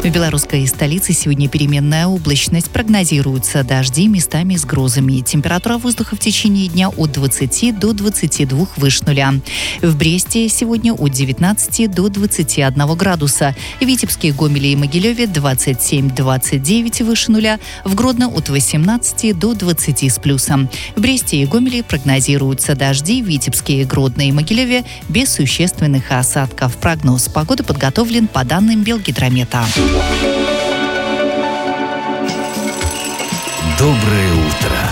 В белорусской столице сегодня переменная облачность. Прогнозируются дожди местами с грозами. Температура воздуха в течение дня от 20 до 22 выше нуля. В Бресте сегодня от 19 до 21 градуса. В Витебске, Гомеле и Могилеве 27-29 выше нуля. В Гродно от 18 до 20 с плюсом. В Бресте и Гомеле прогнозируются дожди. В Витебске, Гродно и Могилеве без существенных осадков. Прогноз погоды подготовлен по данным Белгидромета. Доброе утро!